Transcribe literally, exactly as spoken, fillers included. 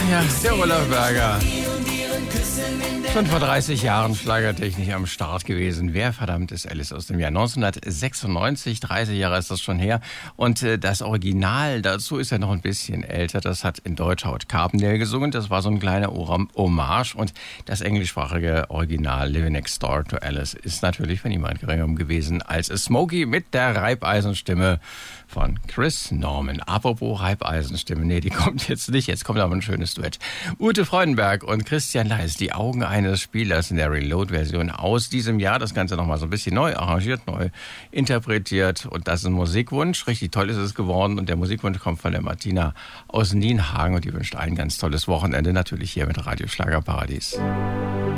Ja, der Olaf Berger. Schon vor dreißig Jahren schlagertechnisch am Start gewesen. Wer verdammt ist Alice aus dem Jahr neunzehnhundertsechsundneunzig, dreißig Jahre ist das schon her. Und äh, das Original dazu ist ja noch ein bisschen älter. Das hat in Deutsch Howard Carpendale gesungen. Das war so ein kleiner Hommage. Und das englischsprachige Original Living Next Door to Alice ist natürlich von niemand geringerem gewesen als Smokey mit der Reibeisenstimme von Chris Norman. Apropos Reibeisenstimme, nee, die kommt jetzt nicht. Jetzt kommt aber ein schönes Duett. Ute Freudenberg und Christian Leis, die Augen eines Spielers in der Reload-Version aus diesem Jahr. Das Ganze nochmal so ein bisschen neu arrangiert, neu interpretiert. Und das ist ein Musikwunsch. Richtig toll ist es geworden. Und der Musikwunsch kommt von der Martina aus Nienhagen. Und die wünscht ein ganz tolles Wochenende. Natürlich hier mit Radio Schlagerparadies.